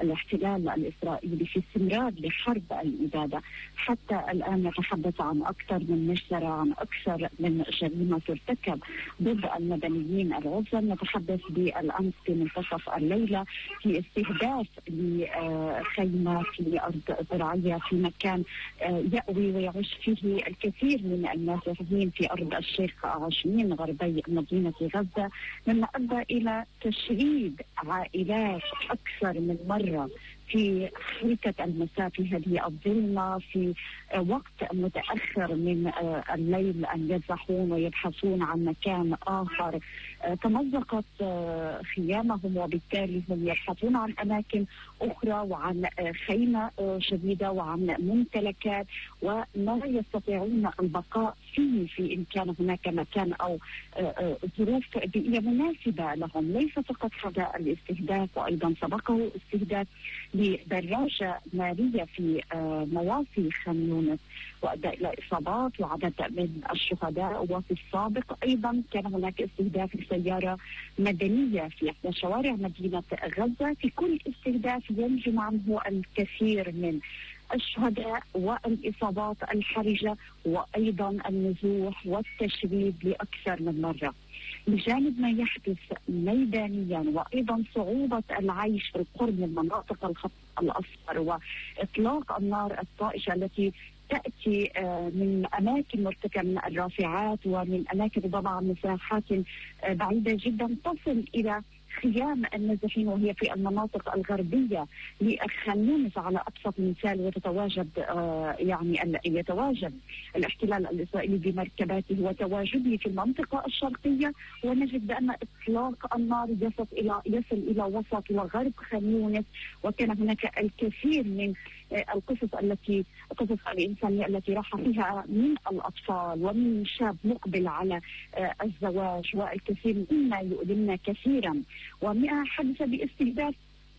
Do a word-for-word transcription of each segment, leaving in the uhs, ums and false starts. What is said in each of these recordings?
الاحتلال الإسرائيلي في استمرار لحرب الإبادة. حتى الآن نتحدث عن أكثر من مجزرة، عن أكثر من جريمة ترتكب ضد المدنيين العزل. نتحدث بالأمس في منتصف الليلة في استهداف لخيمة في أرض زراعية في مكان يأوي ويعيش فيه الكثير من النازحين في أرض الشيخ عشمين غربي مدينة غزة، مما أدى إلى تشريد عائلات أكثر من مرة في حركة المساء في هذه الظلمة في وقت متأخر من الليل أن يذبحون ويبحثون عن مكان آخر. تمزقت خيامهم وبالتالي هم يبحثون عن أماكن أخرى وعن خيمة جديدة وعن ممتلكات وما يستطيعون البقاء فيه في إن كان هناك مكان أو ظروف بيئية مناسبة لهم. ليس فقط هذا الاستهداف، وأيضا سبقه استهداف لدراجة نارية في نواصي خان يونس وأدى إلى إصابات وعدد من الشهداء. وفي السابق أيضا كان هناك استهداف لسيارة مدنية في إحدى شوارع مدينة غزة. في كل استهداف ينجم عنه الكثير من الشهداء والإصابات الحرجة وأيضا النزوح والتشريد لأكثر من مرة. بجانب ما يحدث ميدانيا وأيضا صعوبة العيش في القرب من مناطق الخط الأصفر وإطلاق النار الطائشة التي تأتي من أماكن مرتفعة من الرافعات ومن أماكن ربما عن مساحات بعيدة جدا تصل إلى خيام النازحين وهي في المناطق الغربية لخان يونس على أبسط مثال. وتتواجد آه يعني يتواجد الاحتلال الإسرائيلي بمركباته وتواجده في المنطقة الشرقية، ونجد بأن إطلاق النار يصل إلى يصل إلى وسط وغرب خان يونس. وكان هناك الكثير من آه القصص التي قصص الإنسانية التي راح فيها من الأطفال ومن شاب مقبل على آه الزواج، والكثير مما يؤلمنا كثيرا. وما حدث باستهداف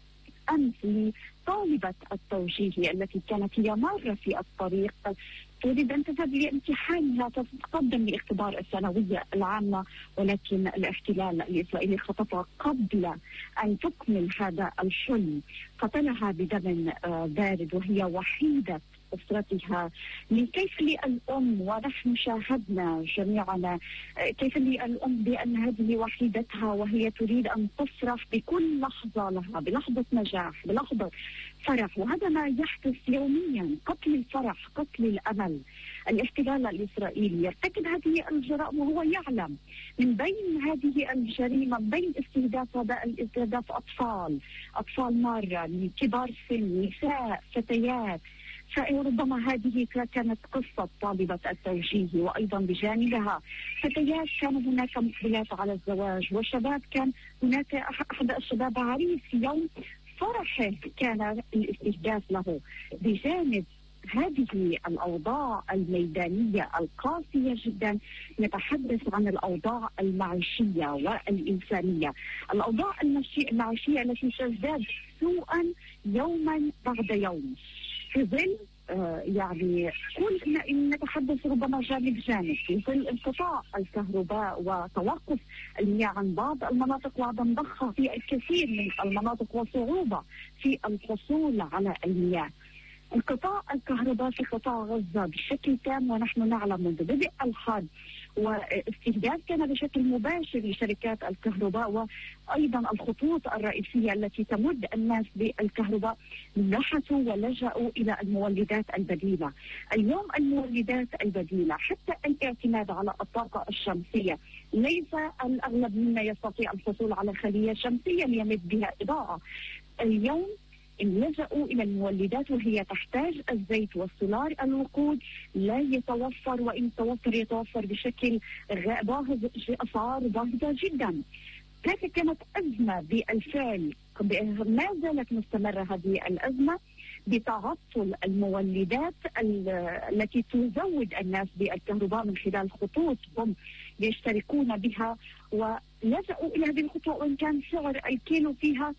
أمس لطالبة التوجيهي التي كانت هي مرة في الطريق تريد أن تذهب لامتحانها تتقدم لاختبار الثانوية العامة، ولكن الاحتلال الإسرائيلي خطفها قبل أن تكمل هذا الحلم، قتلها بدم بارد وهي وحيدة أسرتها. كيف لي الأم ونحن شاهدنا جميعنا كيف لي الأم بأن هذه وحيدتها وهي تريد أن تصرف بكل لحظة لها، بلحظة نجاح، بلحظة فرح، وهذا ما يحدث يوميا. قتل الفرح، قتل الأمل. الاحتلال الإسرائيلي يرتكب هذه الجرائم وهو يعلم. من بين هذه الجريمة، من بين استهداف هذا الاستهداف أطفال أطفال مرة، كبار سن، نساء، فتيات. فربما هذه كانت قصة طالبة التوجيهي، وأيضا بجانبها فتيات كان هناك مقبلات على الزواج، وشباب كان هناك أحد الشباب عريس يوم فرحه كان الاستهداف له. بجانب هذه الأوضاع الميدانية القاسية جدا نتحدث عن الأوضاع المعيشية والإنسانية، الأوضاع المعيشية التي تزداد سوءا يوما بعد يوم في ظل آه يعني كل نتحدث ربما جانب جانب في ظل انقطاع الكهرباء وتوقف المياه عن بعض المناطق وعدم ضخها في الكثير من المناطق وصعوبة في الحصول على المياه. انقطاع الكهرباء في قطاع غزة بشكل تام، ونحن نعلم منذ بدء الحرب واستهداف كان بشكل مباشر لشركات الكهرباء وأيضا الخطوط الرئيسية التي تمد الناس بالكهرباء، بحثوا ولجأوا إلى المولدات البديلة. اليوم المولدات البديلة حتى الاعتماد على الطاقة الشمسية، ليس الأغلب منا يستطيع الحصول على خلية شمسية ليمد بها إضاءة. اليوم إن لجأوا إلى المولدات وهي تحتاج الزيت والسولار. الوقود لا يتوفر، وإن توفر يتوفر بشكل باهظ بأسعار باهظة جدا. كيف كانت أزمة بالفعل، ما زالت مستمرة هذه الأزمة بتعطل المولدات التي تزود الناس بالكهرباء من خلال خطوط هم يشتركون بها، ولجأوا إلى هذه الخطوط وإن كان سعر الكيلو فيها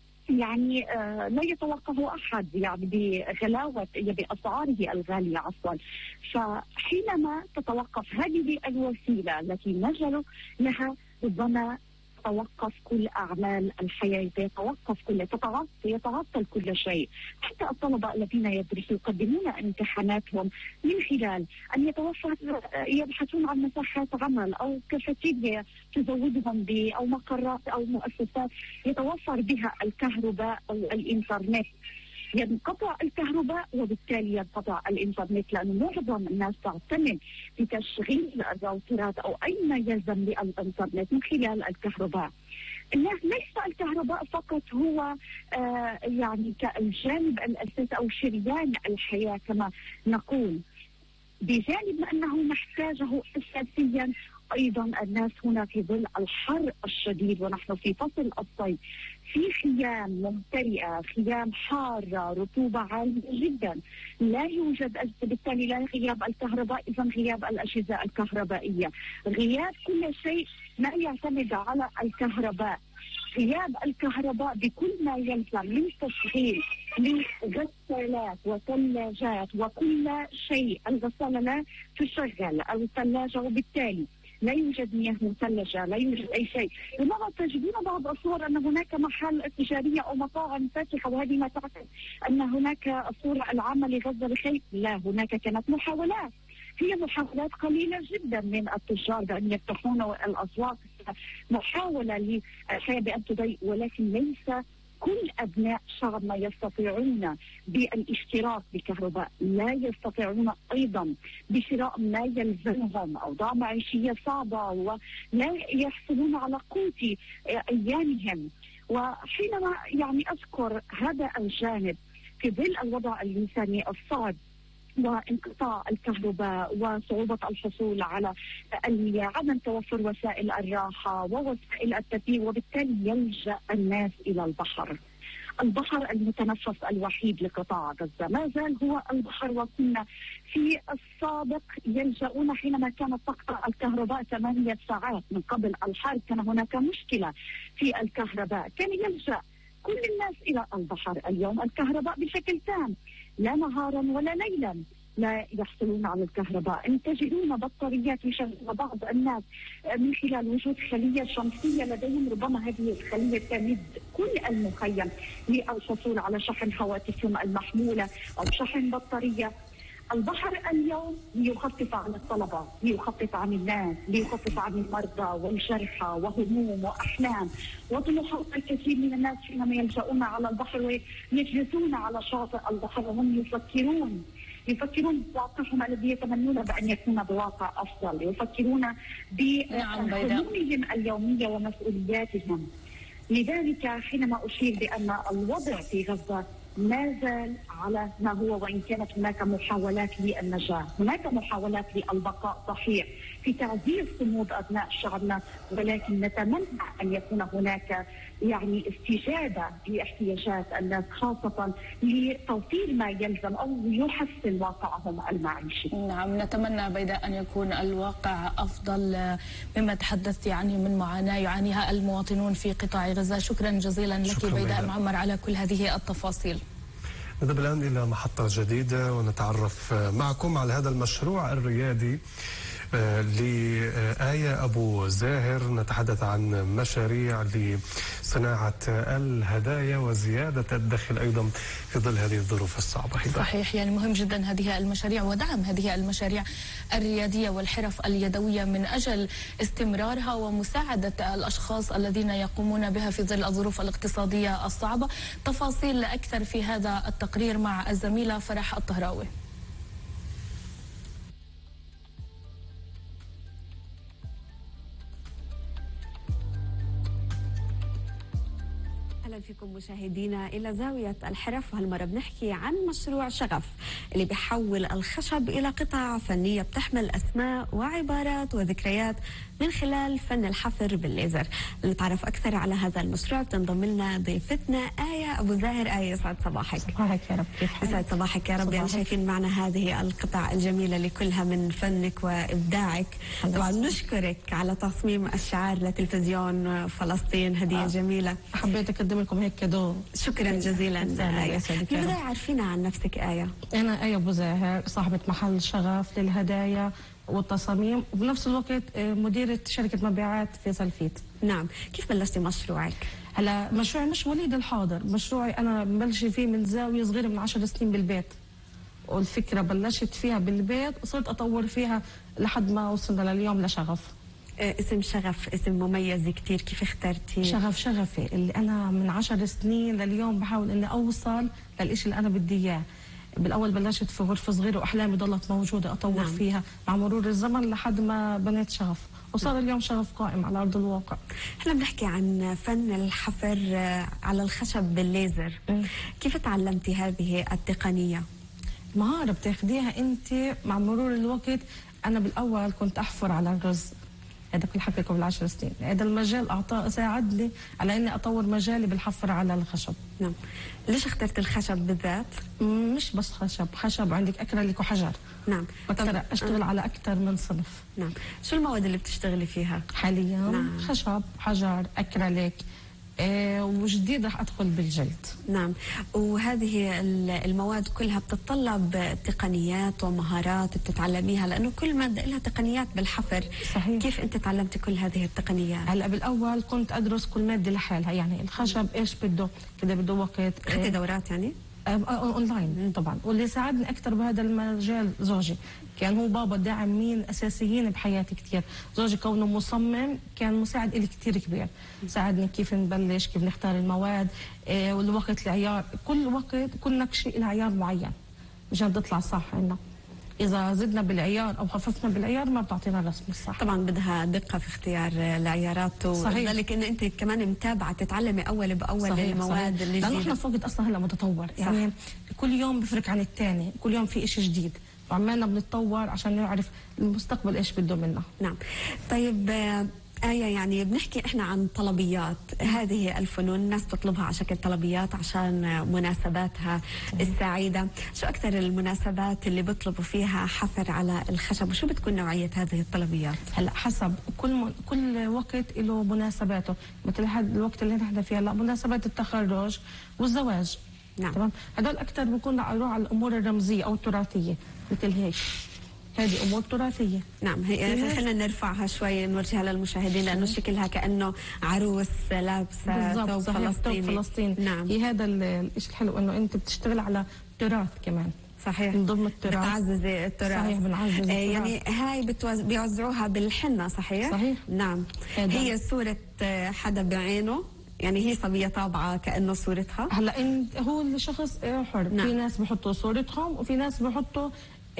يعني آه لا يتوقف أحد يعني بغلاوة بأسعاره الغالية عفوا. فحينما تتوقف هذه الوسيلة التي نجلوا لها ربما تتوقف كل أعمال الحياة، يتوقف كل يتعطل كل شيء. حتى الطلبة الذين يدرسوا يقدمون امتحاناتهم من خلال أن يتوفر يبحثون عن مساحات عمل أو كافيتيريا تزودهم ب أو مقرات أو مؤسسات يتوفر بها الكهرباء أو الإنترنت. ينقطع الكهرباء وبالتالي ينقطع الإنترنت، لأن معظم الناس تعتمد بتشغيل الراوترات أو أي ما يلزم للإنترنت من خلال الكهرباء. الناس ليس الكهرباء فقط هو آه يعني كالجانب الأساسي أو شريان الحياة كما نقول، بجانب أنه نحتاجه أساسيا أيضا الناس هنا في ظل الحر الشديد ونحن في فصل الصيف في خيام ممتلئة، خيام حارة، رطوبة عالية جدا، لا يوجد بالتالي لا غياب الكهرباء، إذا غياب الأجهزة الكهربائية، غياب كل شيء ما يعتمد على الكهرباء، غياب الكهرباء بكل ما يلزم من تشغيل لغسالات وثلاجات وكل شيء. الغسالة لا تشغل أو الثلاجة وبالتالي لا يوجد مياه مثلجة، لا يوجد أي شيء. لماذا تجدون بعض الصور أن هناك محل تجارية أو مطاعم فاتحة، وهذه ما تعتقد أن هناك الصورة العامة لغزة بخير؟ لا، هناك كانت محاولات، هي محاولات قليلة جدا من التجار بأن يفتحون الأسواق، محاولة للحياة بأن تضيء، ولكن ليس كل أبناء شعبنا يستطيعون بالاشتراك بكهرباء، لا يستطيعون أيضا بشراء ما يلزمهم، أوضاع معيشية صعبة ولا يحصلون على قوت أيامهم. وحينما يعني أذكر هذا الجانب في ظل الوضع الإنساني الصعب وانقطاع الكهرباء وصعوبة الحصول على المياه، عدم توفر وسائل الراحة ووسائل الترفيه، وبالتالي يلجأ الناس إلى البحر. البحر المتنفس الوحيد لقطاع غزة ما زال هو البحر، وكنا في السابق يلجؤون حينما كانت تقطع الكهرباء ثمانية ساعات من قبل الحرب، كان هناك مشكلة في الكهرباء، كان يلجأ كل الناس إلى البحر. اليوم الكهرباء بشكل تام، لا نهارا ولا ليلا لا يحصلون على الكهرباء. ان تجدون بطاريات يشغل بعض الناس من خلال وجود خلية شمسية لديهم، ربما هذه الخلية تمد كل المخيم للحصول على شحن هواتفهم المحمولة أو شحن بطارية. البحر اليوم ليخفف عن الطلبة، ليخفف عن الناس، ليخفف عن المرضى والجرحى وهموم وأحلام وطموحات الكثير من الناس حينما يلجؤون على البحر ويجلسون على شاطئ البحر وهم يفكرون يفكرون بواقعهم الذي يتمنون بأن يكون بواقع أفضل، يفكرون بحلمهم اليومية ومسؤولياتهم. لذلك حينما أشير بأن الوضع في غزة ما زال على ما هو، وإن كانت هناك محاولات للنجاة، هناك محاولات للبقاء صحيح في تعزيز صمود أبناء شعبنا، ولكن نتمنى أن يكون هناك يعني استجابة لاحتياجات الناس، خاصة لتوفير ما يلزم أو يحسن واقعهم المعيشي. نعم، نتمنى بيداء أن يكون الواقع أفضل مما تحدثت عنه من معاناة يعانيها المواطنون في قطاع غزة. شكرا جزيلا لك شكرا بيداء معمر على كل هذه التفاصيل. نذهب الآن إلى محطة جديدة ونتعرف معكم على هذا المشروع الريادي لآية أبو زاهر. نتحدث عن مشاريع لصناعة الهدايا وزيادة الدخل أيضا في ظل هذه الظروف الصعبة. صحيح، يعني مهم جدا هذه المشاريع ودعم هذه المشاريع الريادية والحرف اليدوية من أجل استمرارها ومساعدة الأشخاص الذين يقومون بها في ظل الظروف الاقتصادية الصعبة. تفاصيل أكثر في هذا التقرير مع الزميلة فرح الطهراوي. فيكم مشاهدينا إلى زاوية الحرف، وهالمرة بنحكي عن مشروع شغف اللي بيحول الخشب إلى قطع فنية بتحمل أسماء وعبارات وذكريات من خلال فن الحفر بالليزر. لنتعرف أكثر على هذا المشروع بتنضم لنا ضيفتنا آية أبو زاهر. آية يسعد صباحك. صباحك يا رب. كيف حالك؟ يسعد صباحك يا رب. يعني شايفين معنا هذه القطع الجميلة اللي كلها من فنك وإبداعك. طبعا نشكرك على تصميم الشعار لتلفزيون فلسطين، هدية آه. جميلة. حبيت أقدم لكم هيك كادو. شكرا جزيلا آية. في البداية عارفينا عن نفسك آية. أنا آية أبو زاهر، صاحبة محل شغف للهدايا والتصاميم، وبنفس الوقت مديرة شركة مبيعات في سلفيت. نعم، كيف بلشتي مشروعك؟ هلا مشروعي مش وليد الحاضر، مشروعي أنا ببلش فيه من زاوية صغيرة من عشر سنين بالبيت، والفكرة بلشت فيها بالبيت وصرت أطور فيها لحد ما وصلنا لليوم لشغف. اسم شغف اسم مميز كتير، كيف اخترتي؟ شغف شغفي اللي أنا من عشر سنين لليوم بحاول إني أوصل للإشي اللي أنا بدي إياه. بالأول بلشت في غرفة صغيرة وأحلامي ضلت موجودة أطور نعم. فيها مع مرور الزمن لحد ما بنيت شغف، وصار نعم. اليوم شغف قائم على أرض الواقع. احنا بنحكي عن فن الحفر على الخشب بالليزر. م. كيف تعلمتي هذه التقنية؟ مهارة بتاخديها أنت مع مرور الوقت. أنا بالأول كنت أحفر على الرز، هذا كل حكي قبل عشر سنين. هذا المجال أعطى ساعدني على إني أطور مجالي بالحفر على الخشب. نعم. ليش اخترت الخشب بالذات؟ مش بس خشب، خشب عندك أكريليك وحجر. نعم. بقدر أشتغل آه. على أكثر من صنف. نعم. شو المواد اللي بتشتغلي فيها؟ حاليا نعم. خشب، حجر، أكريليك، آه وجديد رح أدخل بالجلد. نعم. وهذه المواد كلها بتتطلب تقنيات ومهارات بتتعلميها، لأنه كل مادة لها تقنيات بالحفر. صحيح. كيف أنت تعلمتي كل هذه التقنيات؟ هلا بالأول كنت أدرس كل مادة لحالها، يعني الخشب إيش بده، كده بده وقت. أخذتي دورات يعني؟ اونلاين طبعا. واللي ساعدني اكثر بهذا المجال زوجي، كان هو بابا داعمين اساسيين بحياتي كثير. زوجي كونه مصمم كان مساعد لي كثير كبير، ساعدني كيف نبلش، كيف نختار المواد، إيه والوقت العيار، كل وقت كل نكشه لها عيار معين مشان تطلع صح عنا. إذا زدنا بالعيار أو خففنا بالعيار ما بتعطينا الرسم الصح. طبعا بدها دقة في اختيار العيارات، وذلك إن أنت كمان متابعة تتعلمي أول بأول صحيح المواد صحيح. اللي جديدة. لأنه إحنا فوقت أصلا هلا متطور، يعني كل يوم بفرق عن الثاني، كل يوم في إشي جديد، وعمالنا بنتطور عشان نعرف المستقبل إيش بده منا. نعم. طيب آية، يعني بنحكي إحنا عن طلبيات، هذه الفنون الناس تطلبها على شكل طلبيات عشان مناسباتها السعيدة. شو أكثر المناسبات اللي بيطلبوا فيها حفر على الخشب، وشو بتكون نوعية هذه الطلبيات؟ هلا حسب كل م... كل وقت له مناسباته، مثل هذا الوقت اللي نحن فيه هلا مناسبات التخرج والزواج. نعم. تمام. هدول أكثر بيكون يروح على الأمور الرمزية أو التراثية، مثل هيك. هذه امور تراثيه. نعم. هي خلينا نرفعها شوي نورجيها للمشاهدين، لانه شكلها كانه عروس لابسه ثوب فلسطيني. فلسطين. نعم. هي هذا الشيء الحلو انه انت بتشتغل على تراث كمان. صحيح. من ضمن التراث بتعززي التراث. صحيح بنعزز التراث. يعني هاي بتوز... بيوزعوها بالحنه. صحيح. صحيح. نعم. هذا. هي صوره حدا بعينه، يعني هي صبيه طابعه كانه صورتها. هلا انت هو الشخص حر. نعم. في ناس بحطوا صورتهم وفي ناس بحطوا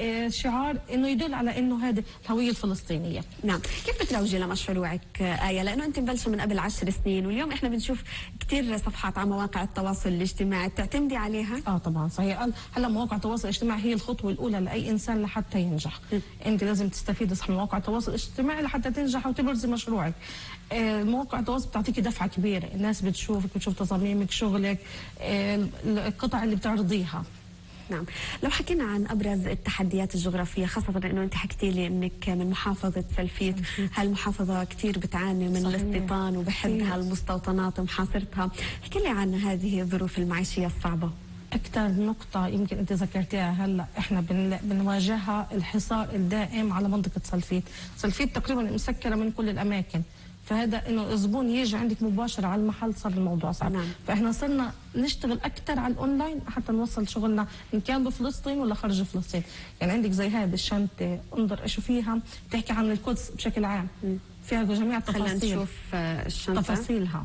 شعار انه يدل على انه هذه الهويه الفلسطينيه. نعم. كيف بتروجي لمشروعك آية؟ لانه انت مبلشه من قبل عشر سنين، واليوم احنا بنشوف كثير صفحات على مواقع التواصل الاجتماعي، بتعتمدي عليها؟ اه طبعا صحيح. هلا مواقع التواصل الاجتماعي هي الخطوه الاولى لاي انسان لحتى ينجح. م. انت لازم تستفيدي صح من مواقع التواصل الاجتماعي لحتى تنجح وتبرزي مشروعك. آه مواقع التواصل بتعطيكي دفعه كبيره، الناس بتشوفك، بتشوف تصاميمك، شغلك، آه القطع اللي بتعرضيها. نعم. لو حكينا عن ابرز التحديات الجغرافيه، خاصه انه انت حكيتي لي انك من محافظه سلفيت، هالمحافظه كثير بتعاني من الاستيطان وبحدها المستوطنات ومحاصرتها، احكي لي عن هذه الظروف المعيشيه الصعبه. اكثر نقطه يمكن انت ذكرتيها هلا احنا بنواجهها الحصار الدائم على منطقه سلفيت، سلفيت تقريبا مسكره من كل الاماكن، فهذا انه الزبون يجي عندك مباشره على المحل صار الموضوع صعب. نعم. فاحنا صرنا نشتغل اكثر على الاونلاين حتى نوصل شغلنا ان كان بفلسطين ولا خارج فلسطين، يعني عندك زي هذه الشنطه انظر ايش فيها، بتحكي عن القدس بشكل عام. م. فيها جميع التفاصيل. خلينا نشوف الشنطه تفاصيلها.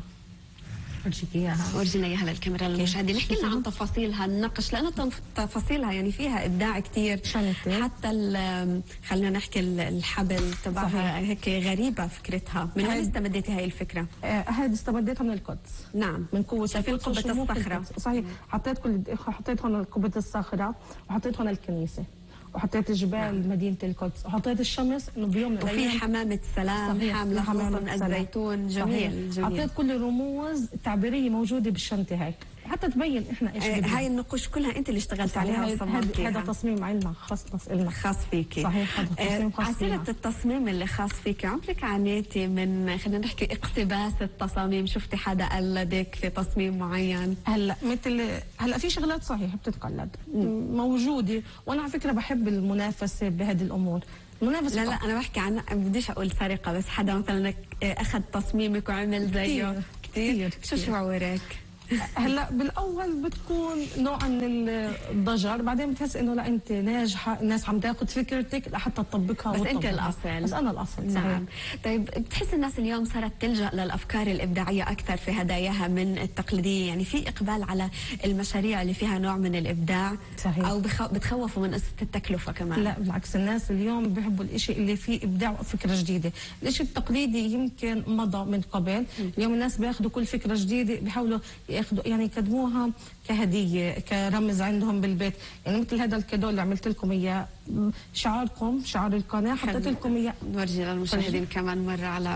ورجيك اياها. ورجينا اياها للكاميرا للمشاهدين. نحكي لنا عن تفاصيلها، النقش، لانه تفاصيلها يعني فيها ابداع كثير. حتى خلينا نحكي الحبل تبعها هيك غريبه فكرتها. من وين استمديتي هاي الفكره؟ آه هذه استمديتها من القدس. نعم. من قوه شايفين قبه الصخره. صحيح. حطيت كل حطيت هون قبه الصخره، وحطيت هون الكنيسه، وحطيت جبال نعم. مدينه القدس، وحطيت الشمس انه بيوم من الايام وفي حمامه سلام حامله غصن الزيتون. جميل. جميل. حطيت كل الرموز التعبيريه موجوده بالشنطه هيك. حتى تبين احنا ايش بدنا. هاي النقوش كلها انت اللي اشتغلت عليها وصممتيها. هذا تصميم عندنا خاص لنا، خاص فيكي. صحيح، هذا تصميم خاص فينا. عسيرة التصميم اللي خاص فيكي، عمرك عانيتي من خلينا نحكي اقتباس التصاميم؟ شفتي حدا قلدك في تصميم معين؟ هلا مثل هلا في شغلات صحيح بتتقلد موجوده، وانا على فكره بحب المنافسه بهذه الامور. منافسة لا لا انا بحكي عن، بديش اقول سرقه، بس حدا مثلا اخذ تصميمك وعمل زيه. كثير كثير, كتير. شو شعورك؟ هلا بالاول بتكون نوع من الضجر، بعدين بتحس انه لا انت ناجحه، الناس عم تاخذ فكرتك لحتى تطبقها. بس انت الاصل. بس انا الاصل. نعم. طيب بتحس الناس اليوم صارت تلجا للافكار الابداعيه اكثر في هداياها من التقليديه؟ يعني في اقبال على المشاريع اللي فيها نوع من الابداع؟ صحيح. او بتخوفوا من قصه التكلفه كمان؟ لا بالعكس، الناس اليوم بيحبوا الشيء اللي فيه ابداع وفكره جديده. الشيء التقليدي يمكن مضى من قبل، اليوم الناس بياخذوا كل فكره جديده بيحاولوا ياخذوا يعني يقدموها كهديه كرمز عندهم بالبيت. يعني مثل هذا الكادو اللي عملت لكم اياه، شعاركم شعار القناه، حطيت لكم اياه. نورجي للمشاهدين كمان مره على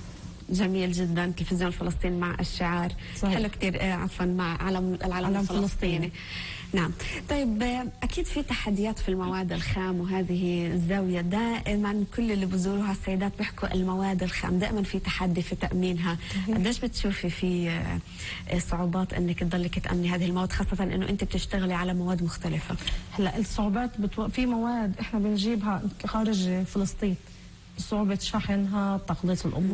جميل جدا تلفزيون فلسطين مع الشعار. صحيح. حلو كثير. آه عفوا مع علم العلم الفلسطيني. نعم. طيب اكيد في تحديات في المواد الخام، وهذه الزاويه دائما كل اللي بزوروها السيدات بيحكوا المواد الخام دائما في تحدي في تامينها. قديش بتشوفي في صعوبات انك تضلك تامني هذه المواد، خاصه انه انت بتشتغلي على مواد مختلفه؟ هلا الصعوبات بتو... في مواد احنا بنجيبها خارج فلسطين، صعوبة شحنها، تخليص الأمور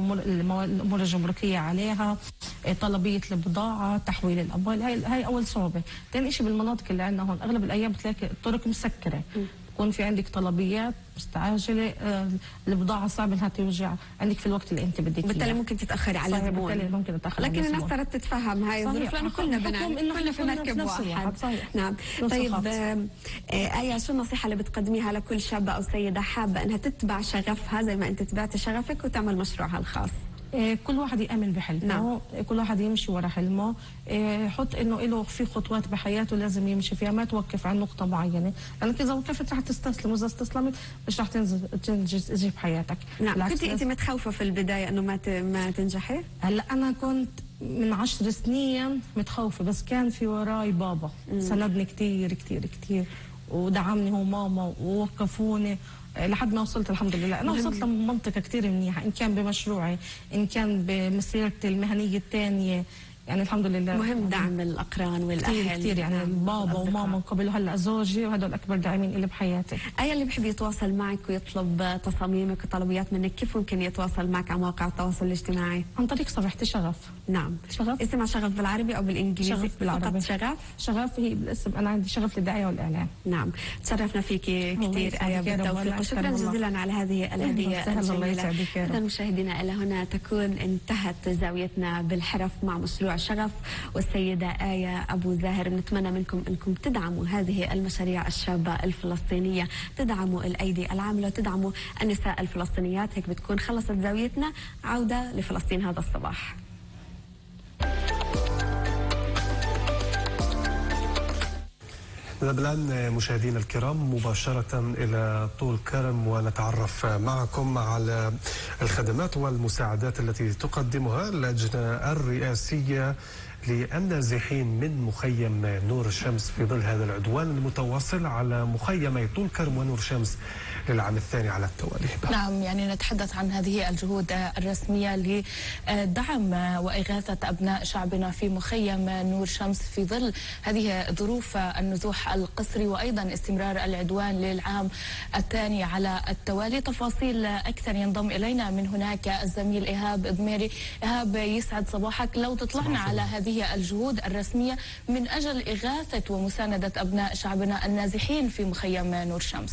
الأمور الجمركية عليها، طلبية البضاعة، تحويل الأموال. هاي هاي أول صعوبة. ثاني شيء بالمناطق اللي عندنا هون أغلب الأيام بتلاقي الطرق مسكرة، بكون في عندك طلبيات مستعجله، البضاعه صعب انها توجع عندك في الوقت اللي انت بدك اياه، بالتالي ممكن تتاخري على الزبون. بالتالي ممكن تتاخري، لكن الناس صارت تتفهم هاي الظروف لانه كلنا بنعمل، كلنا في مركب واحد. صحيح. نعم. طيب آه آية، شو النصيحه اللي بتقدميها لكل شابه او سيده حابه انها تتبع شغفها زي ما انت تبعتي شغفك وتعمل مشروعها الخاص؟ كل واحد يأمن بحلمه. نعم. كل واحد يمشي ورا حلمه، حط انه له في خطوات بحياته لازم يمشي فيها، ما توقف عن نقطه معينه، لانك اذا وقفت رح تستسلم، واذا استسلمت مش رح تنجز تجيب حياتك. نعم. كنت انت متخوفه في البدايه انه ما ما تنجحي؟ هلا انا كنت من عشر سنين متخوفه، بس كان في وراي بابا مم. سندني كثير كثير كثير ودعمني هو ماما ووقفوني لحد ما وصلت الحمد لله. انا وصلت لمنطقه كثير منيحه، ان كان بمشروعي ان كان بمسيرتي المهنيه الثانيه، يعني الحمد لله. مهم دعم الاقران والاهل كثير كثير، يعني البابا وماما قبل وهلا زوجي، وهدول اكبر داعمين اللي بحياتي. اي اللي بحب يتواصل معك ويطلب تصاميمك وطلبيات منك، كيف ممكن يتواصل معك على مواقع التواصل الاجتماعي؟ عن طريق صفحتي شغف. نعم. شغف. اسمها شغف بالعربي او بالانجليزي؟ شغف بالعربي. شغف. شغف هي بالاسم، انا عندي شغف للدعايه والاعلان. نعم. تشرفنا فيكي كثير آية، بالتوفيق وشكرا جزيلا على هذه الهديه الجميله. اذا مشاهدينا الى هنا تكون انتهت زاويتنا بالحرف مع مشروع شغف والسيدة آية أبو زاهر. بنتمنى منكم أنكم تدعموا هذه المشاريع الشابة الفلسطينية، تدعموا الأيدي العاملة، تدعموا النساء الفلسطينيات. هيك بتكون خلصت زاويتنا. عودة لفلسطين هذا الصباح. نذهب الآن مشاهدينا الكرام مباشرة إلى طول كرم ونتعرف معكم على الخدمات والمساعدات التي تقدمها اللجنة الرئاسية للنازحين من مخيم نور الشمس في ظل هذا العدوان المتواصل على مخيمي طول كرم ونور شمس للعام الثاني على التوالي. نعم، يعني نتحدث عن هذه الجهود الرسمية لدعم وإغاثة أبناء شعبنا في مخيم نور شمس في ظل هذه ظروف النزوح القسري وأيضا استمرار العدوان للعام الثاني على التوالي. تفاصيل أكثر ينضم إلينا من هناك الزميل إيهاب ضميري. إيهاب، يسعد صباحك. لو تطلعنا على هذه الجهود الرسمية من أجل إغاثة ومساندة أبناء شعبنا النازحين في مخيم نور شمس.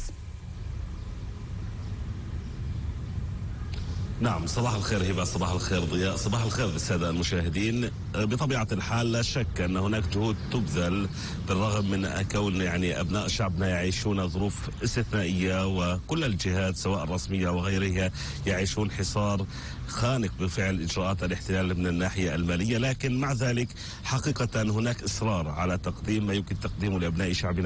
نعم، صباح الخير هبة، صباح الخير ضياء، صباح الخير للسادة المشاهدين. بطبيعة الحال لا شك أن هناك جهود تبذل بالرغم من كون يعني أبناء شعبنا يعيشون ظروف استثنائية، وكل الجهات سواء الرسمية وغيرها يعيشون حصار خانق بفعل إجراءات الاحتلال من الناحية المالية، لكن مع ذلك حقيقة هناك إصرار على تقديم ما يمكن تقديمه لأبناء شعبنا